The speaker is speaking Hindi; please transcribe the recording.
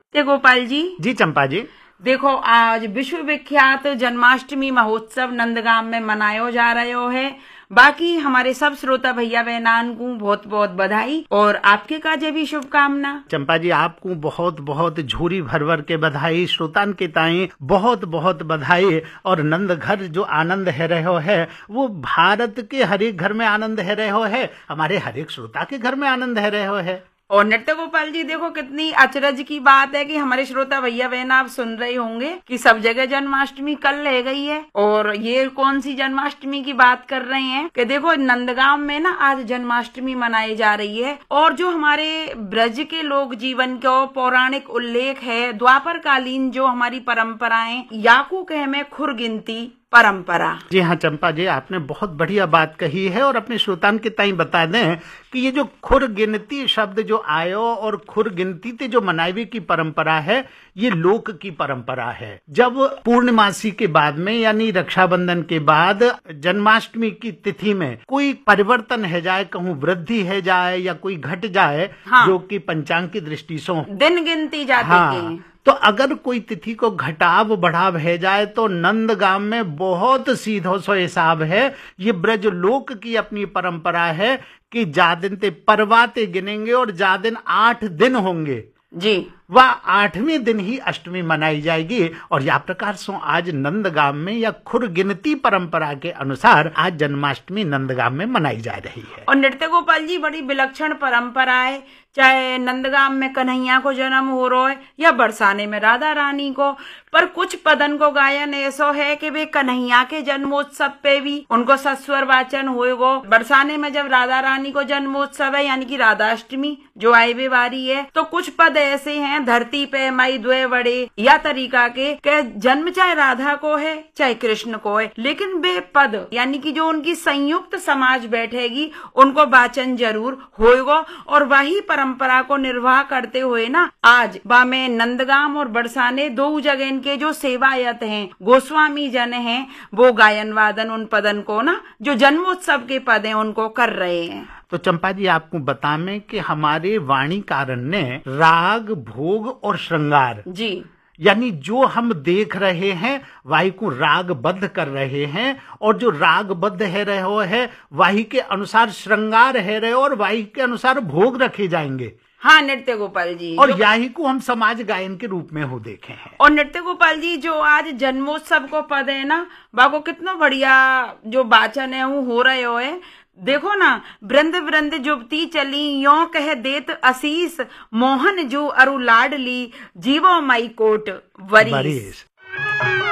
नमस्ते गोपाल जी। जी चंपा जी। देखो, आज विश्व विख्यात जन्माष्टमी महोत्सव नंदगांव में मनायो जा रहो है। बाकी हमारे सब श्रोता भैया बहनान को बहुत बहुत बधाई और आपके काजे भी शुभकामना। चंपा जी, आपको बहुत बहुत झूरी भर भर के बधाई, श्रोतान के ताई बहुत बहुत बधाई। और नंद घर जो आनंद है रहो है वो भारत के हर एक घर में आनंद है रहो है, हमारे हर एक श्रोता के घर में आनंद है रहो है। और नृत्य गोपाल जी, देखो कितनी अचरज की बात है कि हमारे श्रोता भैया बहन आप सुन रहे होंगे कि सब जगह जन्माष्टमी कल रह गई है। और ये कौन सी जन्माष्टमी की बात कर रहे हैं कि देखो नंदगांव में ना आज जन्माष्टमी मनाई जा रही है। और जो हमारे ब्रज के लोक जीवन का पौराणिक उल्लेख है, द्वापर कालीन जो हमारी परंपराएं याकू कह में खुर गिनती परंपरा। जी हाँ चंपा जी, आपने बहुत बढ़िया बात कही है। और अपने श्रोतान के ताई बता दें कि ये जो खुर गिनती शब्द जो आयो और खुर गिनती ते जो मनावे की परंपरा है, ये लोक की परंपरा है। जब पूर्णमासी के बाद में यानी रक्षाबंधन के बाद जन्माष्टमी की तिथि में कोई परिवर्तन है जाए, कहूँ वृद्धि है जाए या कोई घट जाए, हाँ। जो कि पंचांग की दृष्टि से दिन गिनती जाती हाँ, तो अगर कोई तिथि को घटाव बढ़ाव है जाए तो नंदगांव में बहुत सीधो सो हिसाब है। ये ब्रज लोक की अपनी परंपरा है कि जा दिन ते परवाते गिनेंगे और जा दिन 8 दिन होंगे जी, वह 8वें दिन ही अष्टमी मनाई जाएगी। और या प्रकार से आज नंदगांव में या खुर गिनती परंपरा के अनुसार आज जन्माष्टमी नंदगांव में मनाई जा रही है। और नृत्य गोपाल जी बड़ी विलक्षण परंपरा है। चाहे नंदगांव में कन्हैया को जन्म हो रहा है या बरसाने में राधा रानी को, पर कुछ पदन को गायन ऐसा है कि वे कन्हैया के जन्मोत्सव पे भी उनको सस्वर वाचन होएगो। बरसाने में जब राधा रानी को जन्मोत्सव है यानी कि राधाष्टमी जो आए वारी है, तो कुछ पद ऐसे हैं धरती पे माई द्वे बड़े या तरीका के जन्म चाहे राधा को है चाहे कृष्ण को है, लेकिन वे पद यानी कि जो उनकी संयुक्त समाज बैठेगी उनको वाचन जरूर होएगो। और वही परंपरा को निर्वाह करते हुए ना आज में नंदगांव और बरसाने दो जगह इनके जो सेवायत हैं, गोस्वामी जन हैं, वो गायन वादन उन पदन को ना जो जन्मोत्सव के पद हैं उनको कर रहे हैं। तो चंपा जी, आपको बताएं कि हमारे वाणीकारण ने राग भोग और श्रृंगार जी यानी जो हम देख रहे हैं वाही को रागबद्ध कर रहे हैं, और जो रागबद्ध है रहे है वाही के अनुसार श्रृंगार है रहे और वाही के अनुसार भोग रखे जाएंगे। हाँ नृत्य गोपाल जी, और यही को हम समाज गायन के रूप में हो देखे हैं। और नृत्य गोपाल जी जो आज जन्मोत्सव को पद है ना, बाको कितना बढ़िया जो वाचन है वो हो रहे हो है। देखो ना, वृंद वृंद जुबती चली यो कह देत असीस, मोहन जू अरु लाडली जीवो माई कोट वरीस।